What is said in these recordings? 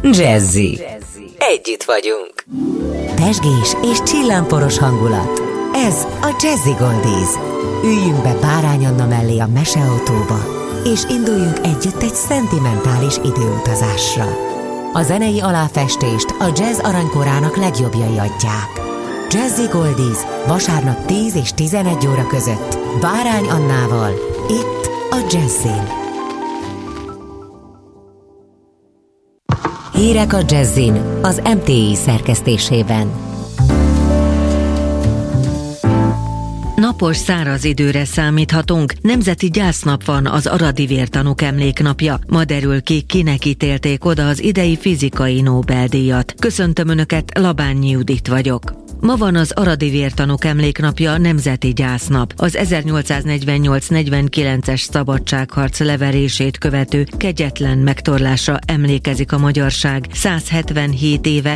Jazzy. Együtt vagyunk. Pezsgés és csillámporos hangulat. Ez a Jazzy Goldies. Üljünk be Bárány Anna mellé a meseautóba, és induljunk együtt egy szentimentális időutazásra. A zenei aláfestést a jazz aranykorának legjobbjai adják. Jazzy Goldies vasárnap 10 és 11 óra között Bárány Annával, itt a Jazzyn. Hírek a Jazzyn az MTI szerkesztésében. Napos, száraz időre számíthatunk. Nemzeti gyásznap van, az Aradi Vértanúk emléknapja. Ma derül ki, kinek ítélték oda az idei fizikai Nobel-díjat. Köszöntöm Önöket, Labányi Judit vagyok. Ma van az Aradi Vértanúk emléknapja, nemzeti gyásznap. Az 1848-49-es szabadságharc leverését követő kegyetlen megtorlásra emlékezik a magyarság. 177 éve,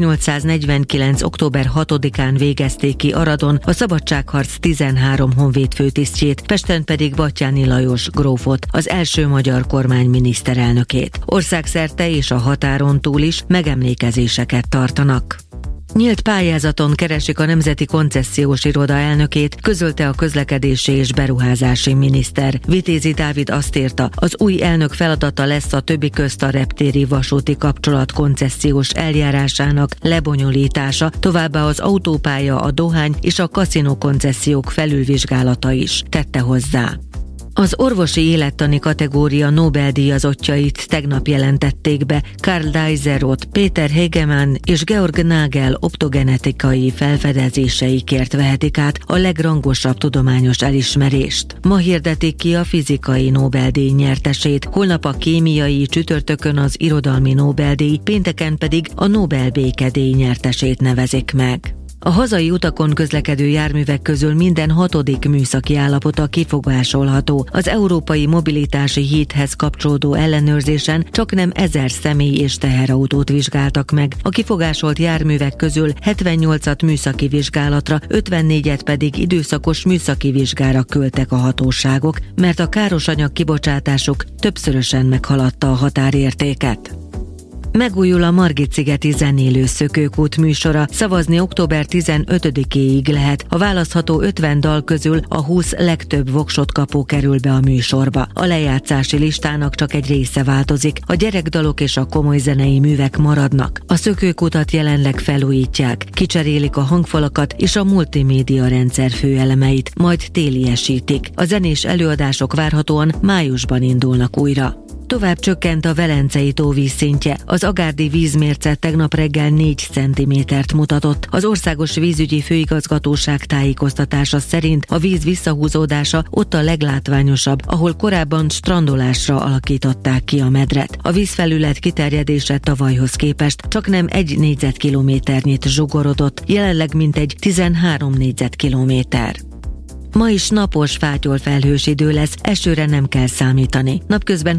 1849. október 6-án végezték ki Aradon a szabadságharc 13 honvéd főtisztjét, Pesten pedig Batthyáni Lajos grófot, az első magyar kormány miniszterelnökét. Országszerte és a határon túl is megemlékezéseket tartanak. Nyílt pályázaton keresik a Nemzeti Koncesziós Iroda elnökét, közölte a közlekedési és beruházási miniszter. Vitézi Dávid azt írta, az új elnök feladata lesz a többi közt a reptéri vasúti kapcsolat koncesziós eljárásának lebonyolítása, továbbá az autópálya, a dohány és a kaszinó koncesziók felülvizsgálata is, tette hozzá. Az orvosi élettani kategória Nobel-díjazottjait tegnap jelentették be. Karl Deiser-Roth, Peter Hegemann és Georg Nagel optogenetikai felfedezéseikért vehetik át a legrangosabb tudományos elismerést. Ma hirdetik ki a fizikai Nobel-díj nyertesét, holnap a kémiai, csütörtökön az irodalmi Nobel-díj, pénteken pedig a Nobel békedíj nyertesét nevezik meg. A hazai utakon közlekedő járművek közül minden 6. műszaki állapota kifogásolható. Az Európai Mobilitási Hídhez kapcsolódó ellenőrzésen csaknem 1000 személy- és teherautót vizsgáltak meg. A kifogásolt járművek közül 78-at műszaki vizsgálatra, 54-et pedig időszakos műszaki vizsgára küldtek a hatóságok, mert a károsanyag kibocsátásuk többszörösen meghaladta a határértéket. Megújul a Margit-szigeti zenélő szökőkút műsora, szavazni október 15-éig lehet. A választható 50 dal közül a 20 legtöbb voksot kapó kerül be a műsorba. A lejátszási listának csak egy része változik, a gyerekdalok és a komoly zenei művek maradnak. A szökőkutat jelenleg felújítják, kicserélik a hangfalakat és a multimédia rendszer főelemeit, majd téliesítik. A zenés előadások várhatóan májusban indulnak újra. Tovább csökkent a Velencei tó vízszintje. Az agárdi vízmérce tegnap reggel 4 cm-t mutatott. Az Országos Vízügyi Főigazgatóság tájékoztatása szerint a víz visszahúzódása ott a leglátványosabb, ahol korábban strandolásra alakították ki a medret. A vízfelület kiterjedése tavalyhoz képest csaknem 1 négyzetkilométernyit zsugorodott, jelenleg mintegy 13 négyzetkilométer. Ma is napos, fátyol-felhős idő lesz, esőre nem kell számítani. Napközben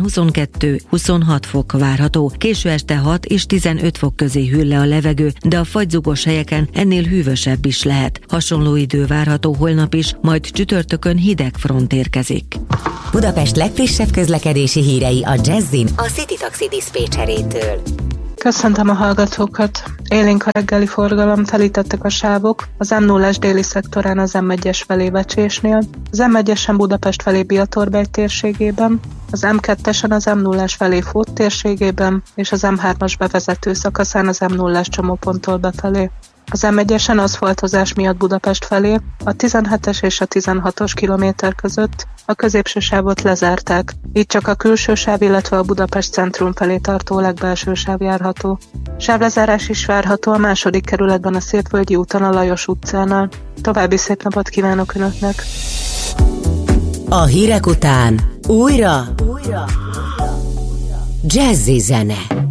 22-26 fok várható, késő este 6 és 15 fok közé hűl le a levegő, de a fagyzugos helyeken ennél hűvösebb is lehet. Hasonló idő várható holnap is, majd csütörtökön hideg front érkezik. Budapest legfrissebb közlekedési hírei a Jazzyn a City Taxi diszpécserétől. Köszöntöm a hallgatókat! Élénk a reggeli forgalom, telítettek a sávok az M0-es déli szektorán az M1-es felé Vecsésnél, az M1-esen Budapest felé Biatorbegy térségében, az M2-esen az M0-es felé Fót térségében és az M3-as bevezető szakaszán az M0-es csomóponttól befelé. Az M1-esen aszfaltozás miatt Budapest felé a 17-es és a 16-os kilométer között a középső sávot lezárták, így csak a külső sáv, illetve a Budapest centrum felé tartó legbelső sáv járható. Sávlezárás is várható a 2. kerületben a Székvölgyi úton a Lajos utcánál. További szép napot kívánok Önöknek! A hírek után újra Jazzy zene.